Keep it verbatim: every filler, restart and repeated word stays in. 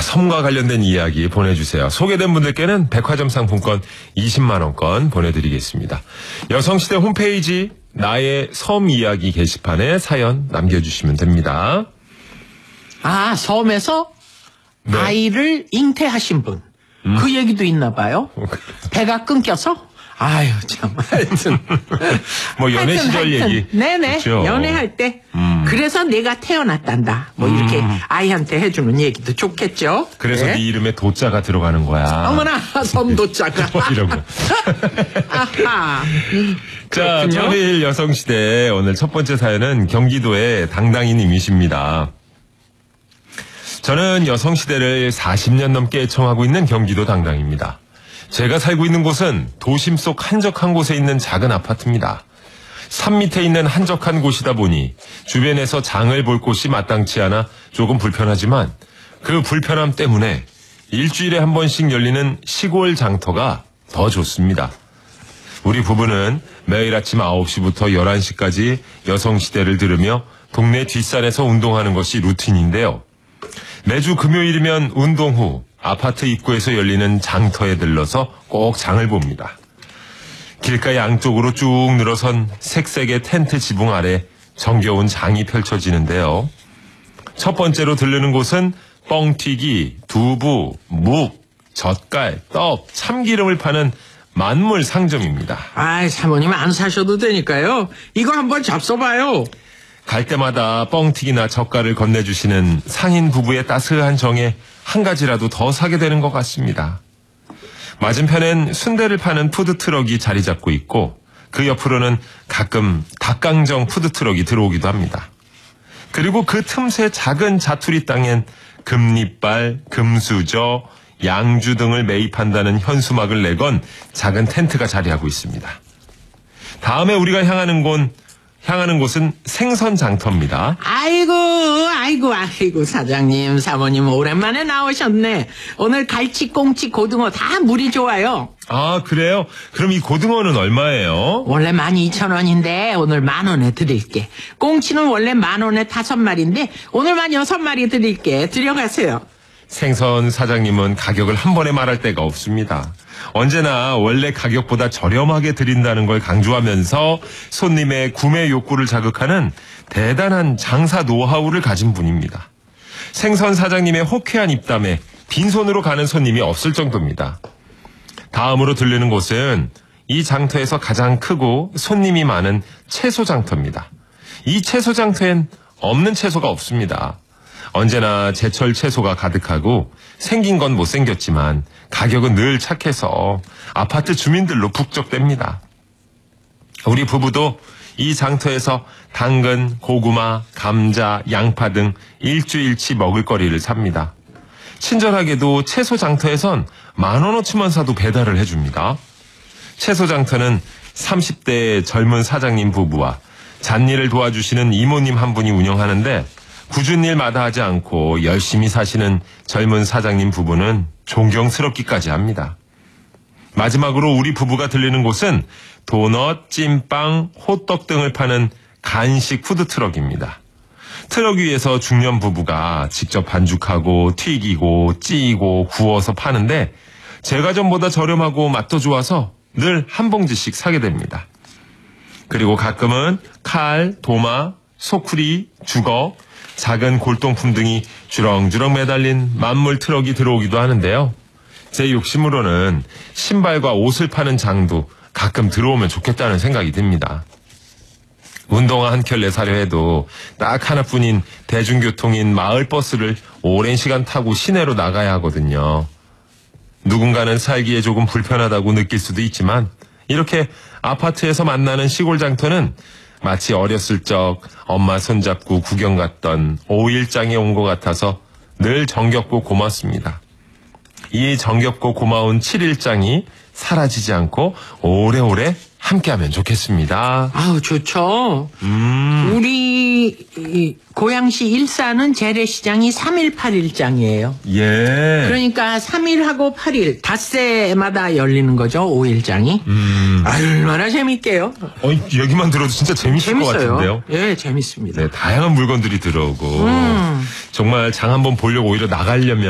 자, 섬과 관련된 이야기 보내주세요. 소개된 분들께는 백화점 상품권 이십만 원권 보내드리겠습니다. 여성시대 홈페이지 나의 섬 이야기 게시판에 사연 남겨주시면 됩니다. 아, 섬에서 네. 아이를 잉태하신 분. 음. 그 얘기도 있나 봐요. 배가 끊겨서? 아유, 참. 하여튼. 뭐, 연애 하여튼, 시절 하여튼. 얘기. 네네. 그렇죠. 연애할 때. 음. 그래서 내가 태어났단다. 뭐, 이렇게 음. 아이한테 해주는 얘기도 좋겠죠. 그래서 네, 네 이름에 도자가 들어가는 거야. 어머나, 섬도자가. 뭐 이런 거. 아하. 자, 천일 여성시대 오늘 첫 번째 사연은 경기도의 당당이님이십니다. 저는 여성시대를 사십 년 넘게 애청하고 있는 경기도 당당입니다. 제가 살고 있는 곳은 도심 속 한적한 곳에 있는 작은 아파트입니다. 산 밑에 있는 한적한 곳이다 보니 주변에서 장을 볼 곳이 마땅치 않아 조금 불편하지만 그 불편함 때문에 일주일에 한 번씩 열리는 시골 장터가 더 좋습니다. 우리 부부는 매일 아침 아홉 시부터 열한 시까지 여성시대를 들으며 동네 뒷산에서 운동하는 것이 루틴인데요. 매주 금요일이면 운동 후 아파트 입구에서 열리는 장터에 들러서 꼭 장을 봅니다. 길가 양쪽으로 쭉 늘어선 색색의 텐트 지붕 아래 정겨운 장이 펼쳐지는데요. 첫 번째로 들르는 곳은 뻥튀기, 두부, 묵, 젓갈, 떡, 참기름을 파는 만물 상점입니다. 아이, 사모님 안 사셔도 되니까요. 이거 한번 잡숴봐요. 갈 때마다 뻥튀기나 젓갈을 건네주시는 상인 부부의 따스한 정에 한 가지라도 더 사게 되는 것 같습니다. 맞은편엔 순대를 파는 푸드트럭이 자리 잡고 있고 그 옆으로는 가끔 닭강정 푸드트럭이 들어오기도 합니다. 그리고 그 틈새 작은 자투리 땅엔 금리빨, 금수저, 양주 등을 매입한다는 현수막을 내건 작은 텐트가 자리하고 있습니다. 다음에 우리가 향하는 곳 향하는 곳은 생선 장터입니다. 아이고, 아이고, 아이고, 사장님, 사모님, 오랜만에 나오셨네. 오늘 갈치, 꽁치, 고등어 다 물이 좋아요. 아, 그래요? 그럼 이 고등어는 얼마예요? 원래 만 이천 원인데 오늘 만 원에 드릴게. 꽁치는 원래 만 원에 다섯 마리인데 오늘만 여섯 마리 드릴게. 들여가세요. 생선 사장님은 가격을 한 번에 말할 데가 없습니다. 언제나 원래 가격보다 저렴하게 드린다는 걸 강조하면서 손님의 구매 욕구를 자극하는 대단한 장사 노하우를 가진 분입니다. 생선 사장님의 호쾌한 입담에 빈손으로 가는 손님이 없을 정도입니다. 다음으로 들르는 곳은 이 장터에서 가장 크고 손님이 많은 채소 장터입니다. 이 채소 장터엔 없는 채소가 없습니다. 언제나 제철 채소가 가득하고 생긴 건 못생겼지만 가격은 늘 착해서 아파트 주민들로 북적댑니다. 우리 부부도 이 장터에서 당근, 고구마, 감자, 양파 등 일주일치 먹을거리를 삽니다. 친절하게도 채소 장터에선 만 원어치만 사도 배달을 해줍니다. 채소 장터는 삼십 대 젊은 사장님 부부와 잔일을 도와주시는 이모님 한 분이 운영하는데 굳은 일 마다하지 않고 열심히 사시는 젊은 사장님 부부는 존경스럽기까지 합니다. 마지막으로 우리 부부가 들리는 곳은 도넛, 찐빵, 호떡 등을 파는 간식 푸드트럭입니다. 트럭 위에서 중년 부부가 직접 반죽하고 튀기고 찌고 구워서 파는데 제가 전보다 저렴하고 맛도 좋아서 늘 한 봉지씩 사게 됩니다. 그리고 가끔은 칼, 도마, 소쿠리, 주걱, 작은 골동품 등이 주렁주렁 매달린 만물 트럭이 들어오기도 하는데요. 제 욕심으로는 신발과 옷을 파는 장도 가끔 들어오면 좋겠다는 생각이 듭니다. 운동화 한 켤레 사려 해도 딱 하나뿐인 대중교통인 마을버스를 오랜 시간 타고 시내로 나가야 하거든요. 누군가는 살기에 조금 불편하다고 느낄 수도 있지만 이렇게 아파트에서 만나는 시골 장터는 마치 어렸을 적 엄마 손잡고 구경 갔던 오일장에 온 것 같아서 늘 정겹고 고맙습니다. 이 정겹고 고마운 칠일장이 사라지지 않고 오래오래 함께하면 좋겠습니다. 아우, 좋죠. 음. 우리 이, 고양시 일산은 재래시장이 삼 일 팔 일장이에요. 예. 그러니까 삼 일하고 팔 일 닷새마다 열리는 거죠, 오일장이. 음. 아, 얼마나 재밌게요. 어, 여기만 들어도 진짜 재밌을 재밌어요. 것 같은데요. 예, 재밌습니다. 네, 다양한 물건들이 들어오고 음. 정말 장 한번 보려고 오히려 나가려면